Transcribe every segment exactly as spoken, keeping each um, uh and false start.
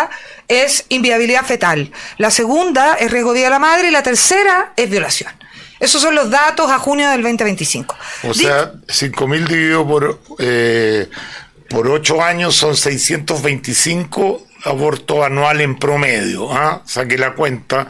es inviabilidad fetal, la segunda es riesgo de vida de la madre y la tercera es violación. Esos son los datos a junio del veinte veinticinco. O sea, cinco mil dividido por, eh, por ocho años son seiscientos veinticinco abortos anuales en promedio. ¿Ah? Saqué la cuenta.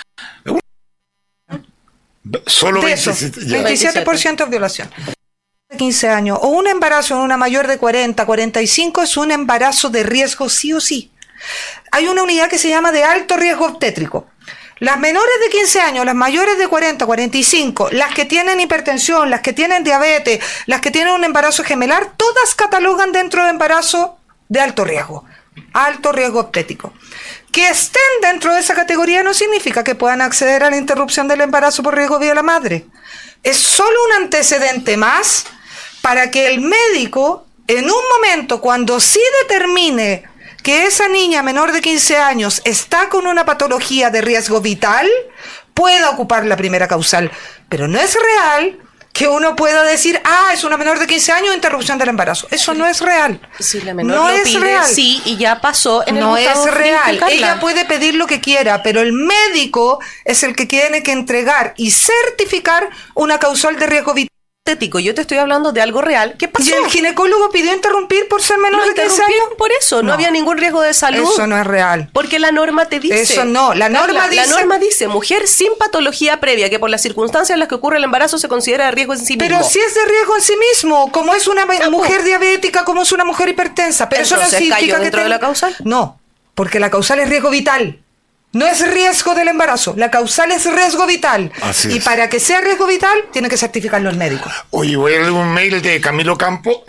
Solo de eso, veintisiete por ciento es violación. De quince años o un embarazo en una mayor de cuarenta, cuarenta y cinco es un embarazo de riesgo sí o sí. Hay una unidad que se llama de alto riesgo obstétrico. Las menores de quince años, las mayores de cuarenta, cuarenta y cinco, las que tienen hipertensión, las que tienen diabetes, las que tienen un embarazo gemelar, todas catalogan dentro de embarazo de alto riesgo, alto riesgo obstétrico. Que estén dentro de esa categoría no significa que puedan acceder a la interrupción del embarazo por riesgo de vida de la madre. Es solo un antecedente más para que el médico, en un momento, cuando sí determine que esa niña menor de quince años está con una patología de riesgo vital, pueda ocupar la primera causal. Pero no es real que uno pueda decir, ah, es una menor de quince años, interrupción del embarazo. Eso no es real. Si la menor no lo es pide, real. Sí, y ya pasó en el No es real. Carla. Ella puede pedir lo que quiera, pero el médico es el que tiene que entregar y certificar una causal de riesgo vital. Yo te estoy hablando de algo real. ¿Qué pasó? Y el ginecólogo pidió interrumpir por ser menor Lo de quince años. Por eso, no. no había ningún riesgo de salud. Eso no es real. Porque la norma te dice. Eso no, la norma Carla, dice. La norma dice, mujer sin patología previa, que por las circunstancias en las que ocurre el embarazo se considera de riesgo en sí mismo. Pero si es de riesgo en sí mismo, como es una ah, mujer pues. diabética, como es una mujer hipertensa. Pero Entonces, eso no significa ¿cayó que dentro te... de la causal? No, porque la causal es riesgo vital. No es riesgo del embarazo, la causal es riesgo vital. Así y es. para que sea riesgo vital, tiene que certificarlo el médico. Oye, voy a leer un mail de Camilo Campo.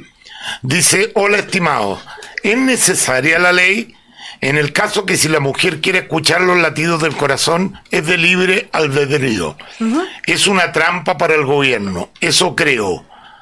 Dice, hola estimado, ¿es necesaria la ley? En el caso que si la mujer quiere escuchar los latidos del corazón, es de libre albedrío. Uh-huh. Es una trampa para el gobierno, eso creo.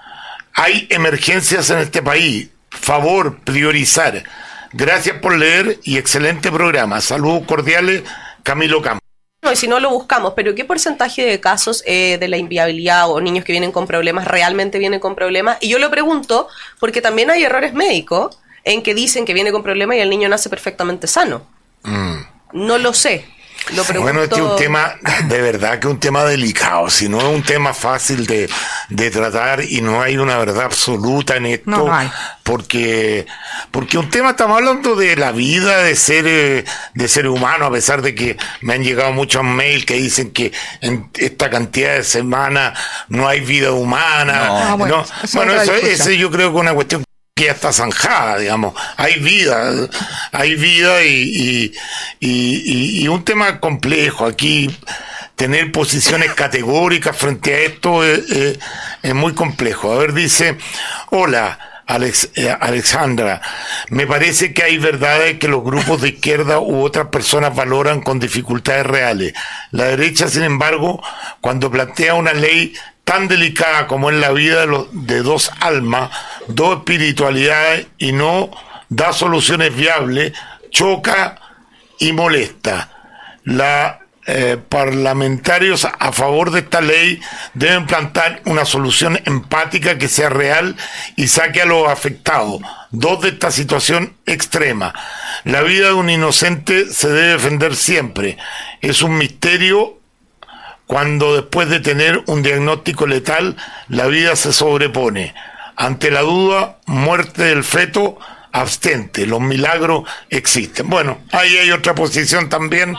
Hay emergencias en este país, favor, priorizar. Gracias por leer y excelente programa. Saludos cordiales, Camilo Campos. No, y si no lo buscamos, pero ¿qué porcentaje de casos eh, de la inviabilidad o niños que vienen con problemas realmente vienen con problemas? Y yo lo pregunto porque también hay errores médicos en que dicen que viene con problemas y el niño nace perfectamente sano. Mm. No lo sé. Lo pregunto... Bueno, este es un tema, de verdad que es un tema delicado, si no es un tema fácil de, de tratar y no hay una verdad absoluta en esto, no, no hay. porque porque un tema, estamos hablando de la vida de ser de ser humano, a pesar de que me han llegado muchos mails que dicen que en esta cantidad de semanas no hay vida humana. No, no, bueno, no, eso, bueno eso, eso yo creo que es una cuestión que ya está zanjada, digamos, hay vida, hay vida y, y, y, y un tema complejo aquí, tener posiciones categóricas frente a esto es, es, es muy complejo. A ver, dice, hola, Alex, eh, Alexandra, me parece que hay verdades que los grupos de izquierda u otras personas valoran con dificultades reales. La derecha, sin embargo, cuando plantea una ley tan delicada como es la vida de, los, de dos almas, dos espiritualidades, y no da soluciones viables, choca y molesta. La eh, parlamentarios a favor de esta ley deben plantear una solución empática que sea real y saque a los afectados. Dos de esta situación extrema. La vida de un inocente se debe defender siempre. Es un misterio cuando después de tener un diagnóstico letal, la vida se sobrepone. Ante la duda, muerte del feto, abstente. Los milagros existen. Bueno, ahí hay otra posición también.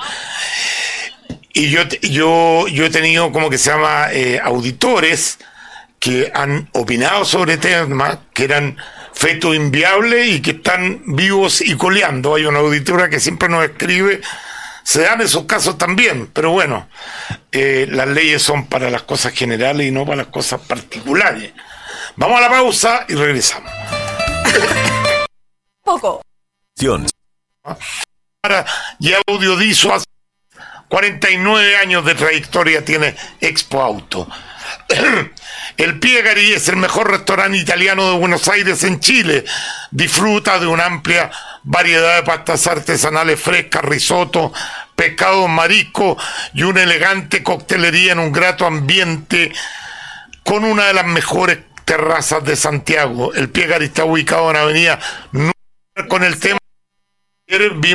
Y yo yo yo he tenido, como que se llama, eh, auditores que han opinado sobre temas que eran fetos inviables y que están vivos y coleando. Hay una auditora que siempre nos escribe. Se dan esos casos también, pero bueno, eh, las leyes son para las cosas generales y no para las cosas particulares. Vamos a la pausa y regresamos. Poco. Y Audiodiso, hace cuarenta y nueve años de trayectoria tiene Expo Auto. El Piegari es el mejor restaurante italiano de Buenos Aires en Chile. Disfruta de una amplia variedad de pastas artesanales frescas, risotto, pescado, marisco y una elegante coctelería en un grato ambiente con una de las mejores terrazas de Santiago. El Piegari está ubicado en Avenida Núñez con el tema